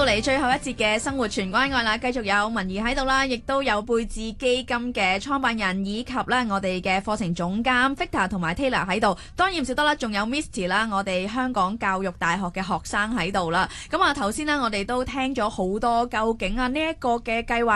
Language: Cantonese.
嚟最後一節嘅生活全關愛啦，繼續有文儀喺度啦，亦都有貝智基金嘅創辦人以及咧我哋嘅課程總監 Victor 同埋 Taylor 喺度，當然唔少得啦，仲有 Misty 啦，我哋香港教育大學嘅學生喺度啦。咁啊頭先呢，我哋都聽咗好多，究竟啊呢一個嘅計劃